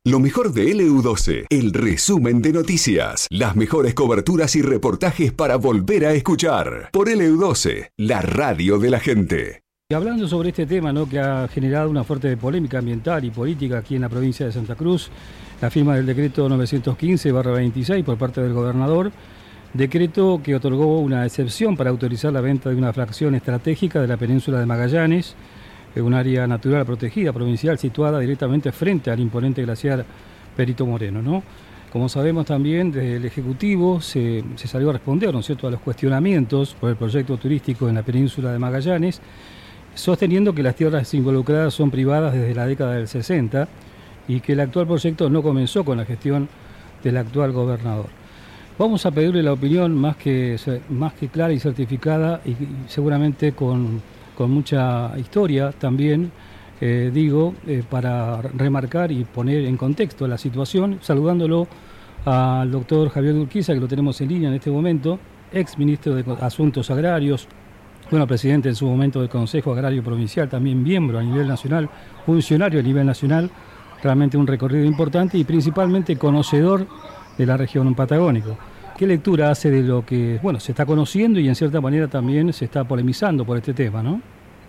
Lo mejor de LU12, el resumen de noticias, las mejores coberturas y reportajes para volver a escuchar. Por LU12, la radio de la gente. Y hablando sobre este tema, ¿no?, que ha generado una fuerte polémica ambiental y política aquí en la provincia de Santa Cruz, la firma del decreto 915/26 por parte del gobernador, decreto que otorgó una excepción para autorizar la venta de una fracción estratégica de la península de Magallanes, un área natural protegida provincial situada directamente frente al imponente glaciar Perito Moreno, ¿no? Como sabemos también, desde el Ejecutivo se salió a responder, ¿no es cierto?, a los cuestionamientos por el proyecto turístico en la península de Magallanes, sosteniendo que las tierras involucradas son privadas desde la década del 60 y que el actual proyecto no comenzó con la gestión del actual gobernador. Vamos a pedirle la opinión más que clara y certificada y seguramente con mucha historia también, para remarcar y poner en contexto la situación, saludándolo al doctor Javier Urquiza, que lo tenemos en línea en este momento, ex ministro de Asuntos Agrarios, presidente en su momento del Consejo Agrario Provincial, también miembro a nivel nacional, funcionario a nivel nacional, realmente un recorrido importante y principalmente conocedor de la región patagónica. ¿Qué lectura hace de lo que se está conociendo y en cierta manera también se está polemizando por este tema, no?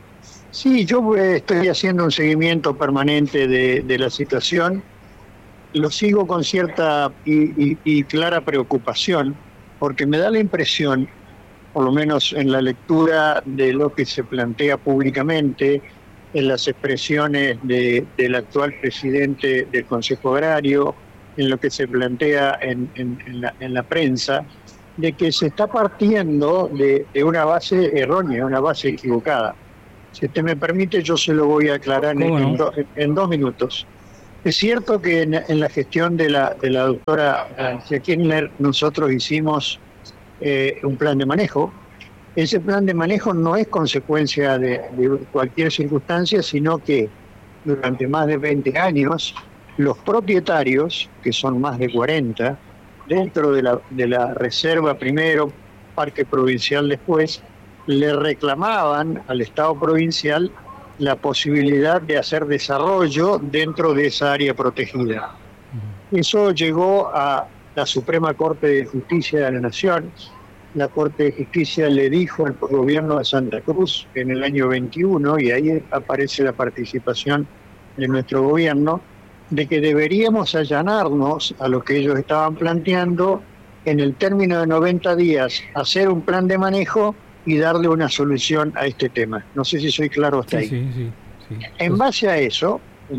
Sí, yo estoy haciendo un seguimiento permanente de la situación. Lo sigo con cierta y clara preocupación, porque me da la impresión, por lo menos en la lectura de lo que se plantea públicamente, en las expresiones del actual presidente del Consejo Agrario, en lo que se plantea en la prensa, de que se está partiendo de una base errónea, una base equivocada. Si usted me permite, yo se lo voy a aclarar en 2 minutos. Es cierto que en la gestión de la doctora Alicia Kirchner nosotros hicimos un plan de manejo. Ese plan de manejo no es consecuencia de cualquier circunstancia, sino que durante más de 20 años los propietarios, que son más de 40, dentro de la reserva primero, parque provincial después, le reclamaban al Estado provincial la posibilidad de hacer desarrollo dentro de esa área protegida. Eso llegó a la Suprema Corte de Justicia de la Nación. La Corte de Justicia le dijo al gobierno de Santa Cruz en el año 21, y ahí aparece la participación de nuestro gobierno, de que deberíamos allanarnos a lo que ellos estaban planteando, en el término de 90 días, hacer un plan de manejo y darle una solución a este tema. No sé si soy claro hasta ahí. Sí. En base a eso,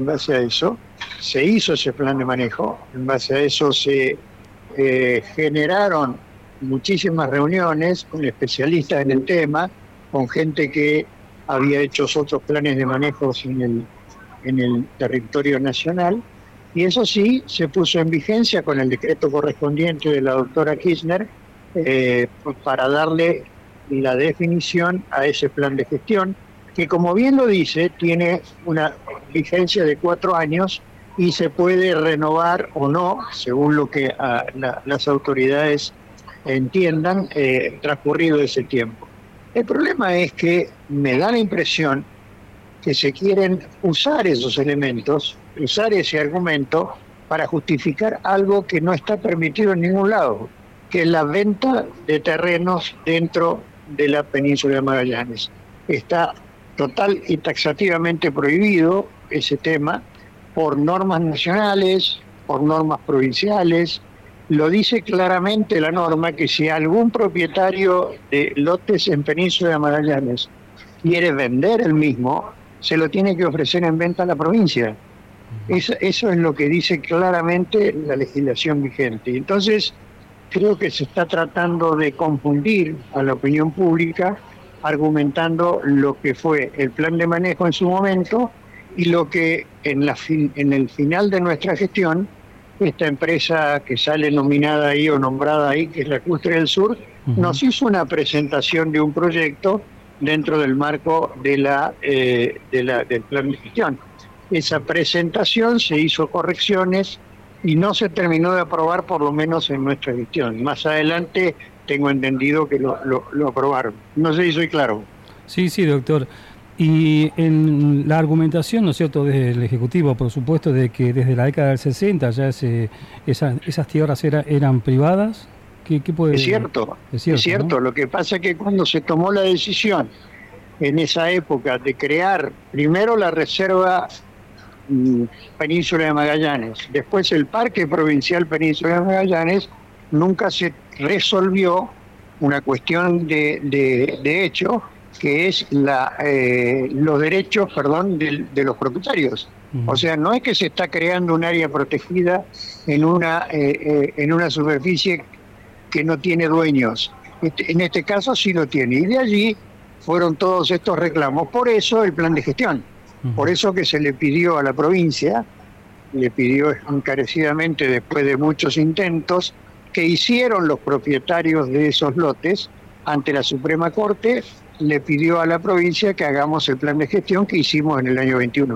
se hizo ese plan de manejo, en base a eso se generaron muchísimas reuniones con especialistas en el tema, con gente que había hecho otros planes de manejo en el territorio nacional, y eso sí se puso en vigencia con el decreto correspondiente de la doctora Kirchner para darle la definición a ese plan de gestión, que como bien lo dice, tiene una vigencia de 4 años y se puede renovar o no, según lo que las autoridades entiendan, transcurrido ese tiempo. El problema es que me da la impresión que se quieren usar esos elementos, usar ese argumento para justificar algo que no está permitido en ningún lado, que es la venta de terrenos dentro de la península de Magallanes. Está total y taxativamente prohibido ese tema por normas nacionales, por normas provinciales. Lo dice claramente la norma que si algún propietario de lotes en península de Magallanes quiere vender el mismo, se lo tiene que ofrecer en venta a la provincia. Eso es lo que dice claramente la legislación vigente. Entonces, creo que se está tratando de confundir a la opinión pública, argumentando lo que fue el plan de manejo en su momento y lo que en el final de nuestra gestión, esta empresa que sale nominada ahí o nombrada ahí, que es la Lacustre del Sur, nos hizo una presentación de un proyecto dentro del marco del plan de gestión. Esa presentación se hizo correcciones y no se terminó de aprobar, por lo menos en nuestra gestión. Más adelante tengo entendido que lo aprobaron. No sé si soy claro. Sí, doctor. Y en la argumentación, ¿no es cierto?, desde el Ejecutivo, por supuesto, de que desde la década del 60 ya esas tierras eran privadas. ¿Qué puede... Es cierto, ¿no? Lo que pasa es que cuando se tomó la decisión en esa época de crear primero la Reserva Península de Magallanes, después el Parque Provincial Península de Magallanes, nunca se resolvió una cuestión de hecho, que es los derechos, de los propietarios. O sea, no es que se está creando un área protegida en una superficie que no tiene dueños. En este caso sí lo tiene. Y de allí fueron todos estos reclamos. Por eso el plan de gestión. Por eso que se le pidió a la provincia, le pidió encarecidamente después de muchos intentos, que hicieron los propietarios de esos lotes ante la Suprema Corte, le pidió a la provincia que hagamos el plan de gestión que hicimos en el año 21.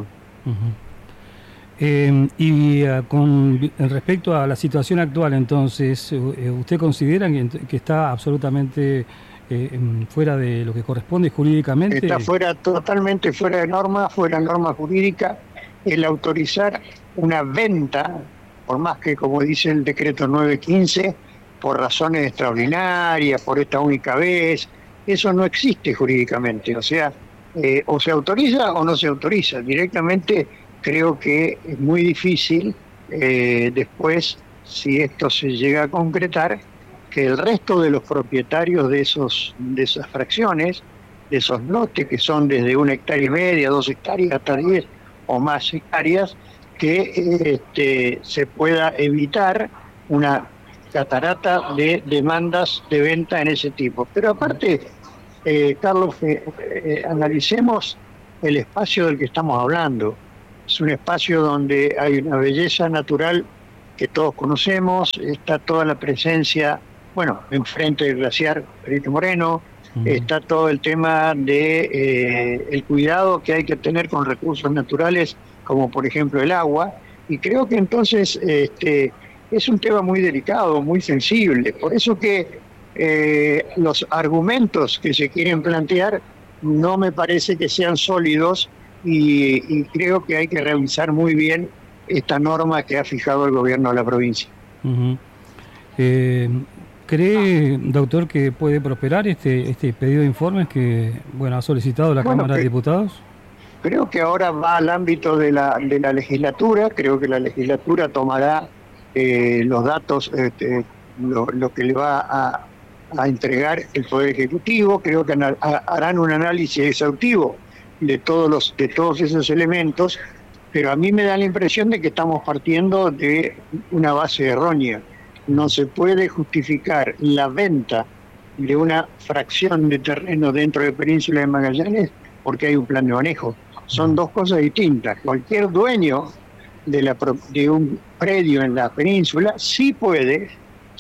Con respecto a la situación actual, entonces, ¿usted considera que está absolutamente fuera de lo que corresponde jurídicamente? Está totalmente fuera de norma jurídica, el autorizar una venta, por más que, como dice el decreto 915, por razones extraordinarias, por esta única vez, eso no existe jurídicamente. O sea, o se autoriza o no se autoriza. Directamente creo que es muy difícil después, si esto se llega a concretar, que el resto de los propietarios de esas fracciones, de esos lotes, que son desde 1,5 hectáreas, 2 hectáreas, hasta 10 o más hectáreas, que se pueda evitar una catarata de demandas de venta en ese tipo. Pero aparte, Carlos, analicemos el espacio del que estamos hablando. Es un espacio donde hay una belleza natural que todos conocemos, está toda la presencia, enfrente del glaciar Perito Moreno, está todo el tema de el cuidado que hay que tener con recursos naturales, como por ejemplo el agua, y creo que entonces es un tema muy delicado, muy sensible. Por eso que los argumentos que se quieren plantear no me parece que sean sólidos, y creo que hay que revisar muy bien esta norma que ha fijado el gobierno de la provincia. ¿Cree, doctor, que puede prosperar este pedido de informes que ha solicitado la Cámara de Diputados? Creo que ahora va al ámbito de la legislatura. Creo que la legislatura tomará los datos, lo que le va a entregar el Poder Ejecutivo. Creo que harán un análisis exhaustivo de todos esos elementos, pero a mí me da la impresión de que estamos partiendo de una base errónea. No se puede justificar la venta de una fracción de terreno dentro de Península de Magallanes porque hay un plan de manejo. Son dos cosas distintas. Cualquier dueño de un predio en la península sí puede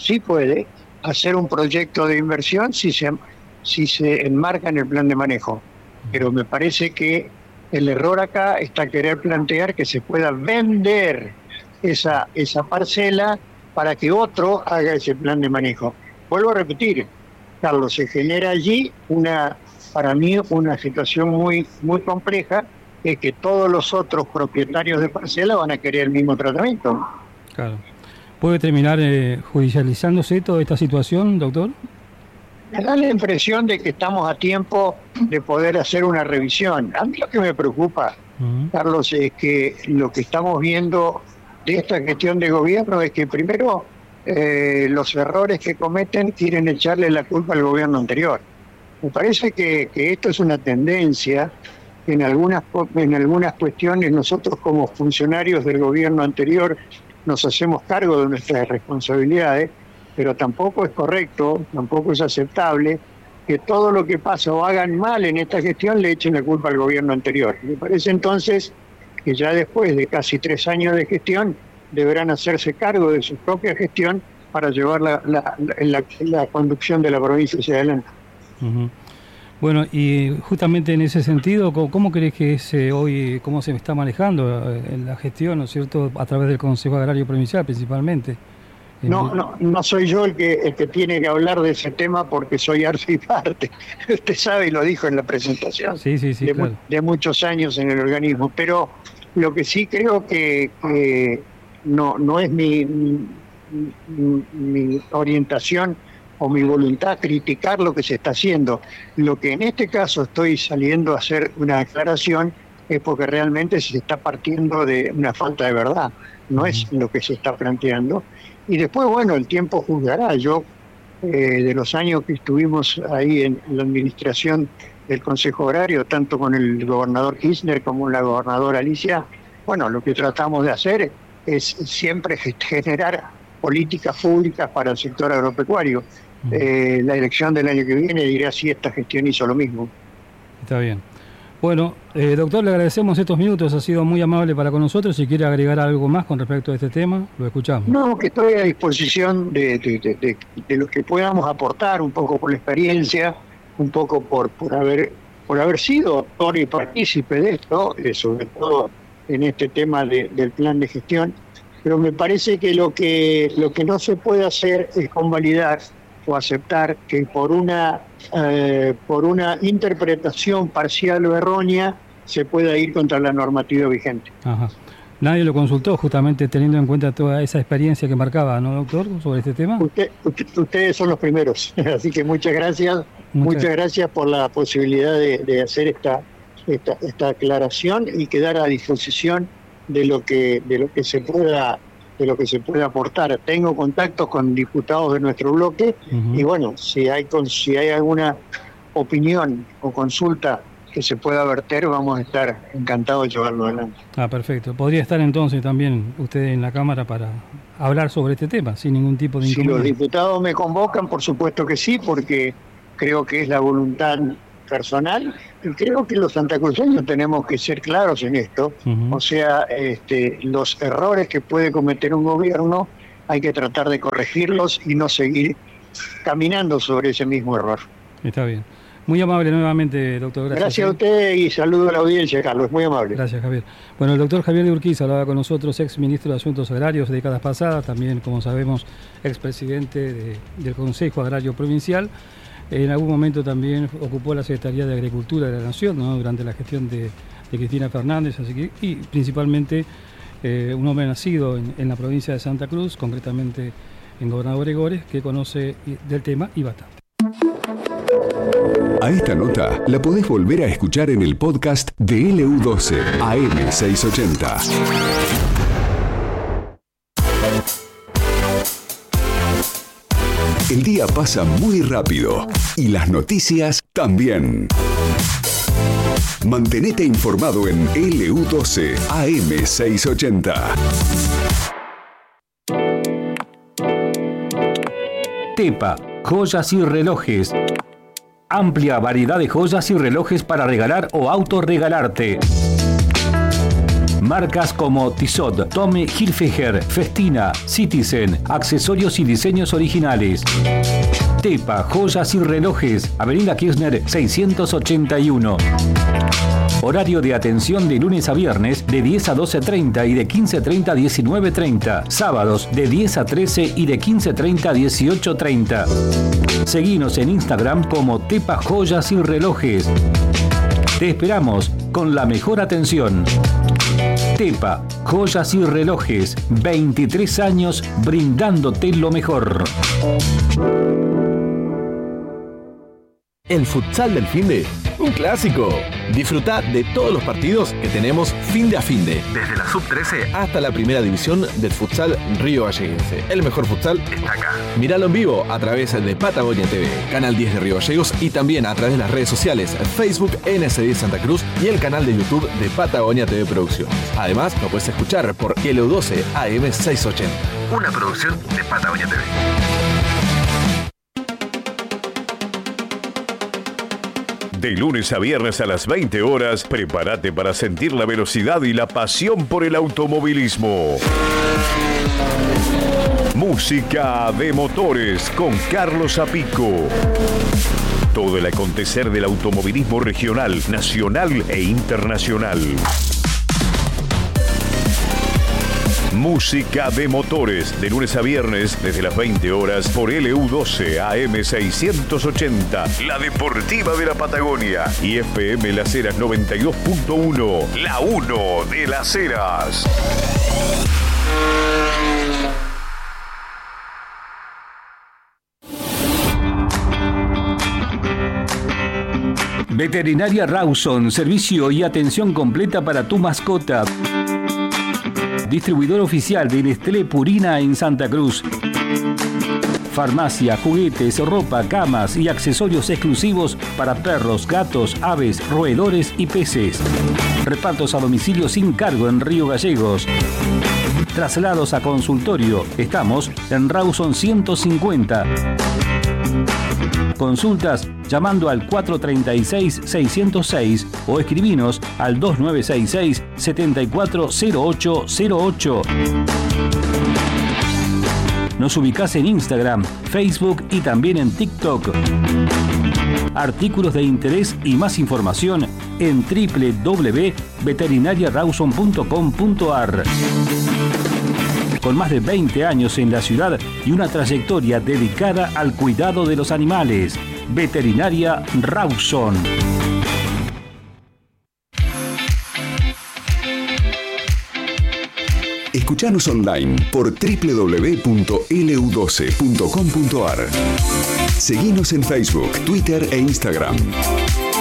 hacer un proyecto de inversión si se enmarca en el plan de manejo. Pero me parece que el error acá está querer plantear que se pueda vender esa parcela para que otro haga ese plan de manejo. Vuelvo a repetir, Carlos, se genera allí para mí una situación muy, muy compleja, es que todos los otros propietarios de parcela van a querer el mismo tratamiento. Claro. ¿Puede terminar judicializándose toda esta situación, doctor? Me da la impresión de que estamos a tiempo de poder hacer una revisión. A mí lo que me preocupa, Carlos, es que lo que estamos viendo de esta gestión de gobierno es que primero los errores que cometen quieren echarle la culpa al gobierno anterior. Me parece que esto es una tendencia que en algunas cuestiones nosotros como funcionarios del gobierno anterior nos hacemos cargo de nuestras responsabilidades, pero tampoco es correcto, tampoco es aceptable que todo lo que pasa o hagan mal en esta gestión le echen la culpa al gobierno anterior. Me parece entonces que ya después de casi 3 años de gestión deberán hacerse cargo de su propia gestión para llevar la conducción de la provincia hacia adelante. Bueno, y justamente en ese sentido, ¿cómo crees que es hoy, cómo se está manejando la gestión, ¿no es cierto?, a través del Consejo Agrario Provincial principalmente? No soy yo el que tiene que hablar de ese tema porque soy arte y parte. Usted sabe y lo dijo en la presentación. Sí, claro. De muchos años en el organismo. Pero lo que sí creo que no es mi orientación o mi voluntad criticar lo que se está haciendo. Lo que en este caso estoy saliendo a hacer una aclaración es porque realmente se está partiendo de una falta de verdad. No es lo que se está planteando. Y después, bueno, el tiempo juzgará. Yo, de los años que estuvimos ahí en la administración del Consejo Agrario, tanto con el gobernador Kirchner como la gobernadora Alicia, bueno, lo que tratamos de hacer es siempre generar políticas públicas para el sector agropecuario. La elección del año que viene dirá si esta gestión hizo lo mismo. Está bien. Bueno, doctor, le agradecemos estos minutos, ha sido muy amable para con nosotros. Si quiere agregar algo más con respecto a este tema, lo escuchamos. No, que estoy a disposición de lo que podamos aportar, un poco por la experiencia, un poco por haber sido actor y partícipe de esto, sobre todo en este tema del plan de gestión. Pero me parece que lo que no se puede hacer es convalidar o aceptar que por una interpretación parcial o errónea se pueda ir contra la normativa vigente. Ajá. Nadie lo consultó, justamente teniendo en cuenta toda esa experiencia que marcaba, ¿no, doctor, sobre este tema? Ustedes son los primeros, así que muchas gracias. Muchas gracias por la posibilidad de hacer esta aclaración y quedar a disposición de lo que se pueda aportar. Tengo contactos con diputados de nuestro bloque y bueno, si hay alguna opinión o consulta que se pueda verter, vamos a estar encantados de llevarlo adelante. Perfecto. ¿Podría estar entonces también usted en la Cámara para hablar sobre este tema, sin ningún tipo de inconveniente? Si los diputados me convocan, por supuesto que sí, porque creo que es la voluntad personal, y creo que los santacruceños tenemos que ser claros en esto. O sea, los errores que puede cometer un gobierno hay que tratar de corregirlos y no seguir caminando sobre ese mismo error. Está bien. Muy amable nuevamente, doctor. Gracias a usted y saludo a la audiencia, Carlos. Muy amable. Gracias, Javier. Bueno, el doctor Javier de Urquiza hablaba con nosotros, ex ministro de Asuntos Agrarios de décadas pasadas, también, como sabemos, ex presidente del Consejo Agrario Provincial. En algún momento también ocupó la Secretaría de Agricultura de la Nación, ¿no?, durante la gestión de Cristina Fernández, así que, y principalmente un hombre nacido en la provincia de Santa Cruz, concretamente en Gobernador Egores, que conoce del tema y bastante. A esta nota la podés volver a escuchar en el podcast de LU12 AM680. El día pasa muy rápido y las noticias también. Mantenete informado en LU12 AM680. Tepa, joyas y relojes. Amplia variedad de joyas y relojes para regalar o autorregalarte. Marcas como Tissot, Tommy Hilfiger, Festina, Citizen, accesorios y diseños originales. Tepa, joyas y relojes, Avenida Kirchner 681. Horario de atención de lunes a viernes de 10 a 12:30 y de 15:30 a 19:30. Sábados de 10 a 13 y de 15:30 a 18:30. Seguinos en Instagram como Tepa Joyas y Relojes. Te esperamos con la mejor atención. Tepa, joyas y relojes, 23 años brindándote lo mejor. El futsal del finde, un clásico. Disfruta de todos los partidos que tenemos finde a finde. Desde la sub-13 hasta la primera división del futsal Río Galleguense. El mejor futsal está acá. Míralo en vivo a través de Patagonia TV, Canal 10 de Río Gallegos y también a través de las redes sociales Facebook NS10 Santa Cruz y el canal de YouTube de Patagonia TV Producciones. Además, lo puedes escuchar por LU12 AM680. Una producción de Patagonia TV. De lunes a viernes a las 20 horas, prepárate para sentir la velocidad y la pasión por el automovilismo. Música de motores con Carlos Apico. Todo el acontecer del automovilismo regional, nacional e internacional. música de motores, de lunes a viernes desde las 20 horas por LU12 AM 680, la deportiva de la Patagonia, y FM Las Heras 92.1, la 1 de Las Heras. Veterinaria Rawson, servicio y atención completa para tu mascota. Distribuidor oficial de Nestlé Purina en Santa Cruz. Farmacia, juguetes, ropa, camas y accesorios exclusivos para perros, gatos, aves, roedores y peces. Repartos a domicilio sin cargo en Río Gallegos. Traslados a consultorio. Estamos en Rawson 150. Consultas llamando al 436-606 o escribinos al 2966-740808. Nos ubicás en Instagram, Facebook y también en TikTok. Artículos de interés y más información en www.veterinariarawson.com.ar. Con más de 20 años en la ciudad y una trayectoria dedicada al cuidado de los animales. Veterinaria Rawson. Escuchanos online por www.lu12.com.ar. Seguinos en Facebook, Twitter e Instagram.